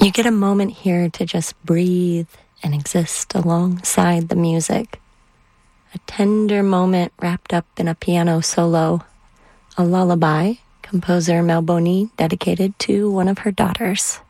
You get a moment here to just breathe and exist alongside the music. A tender moment wrapped up in a piano solo, a lullaby composer Mel Boney dedicated to one of her daughters.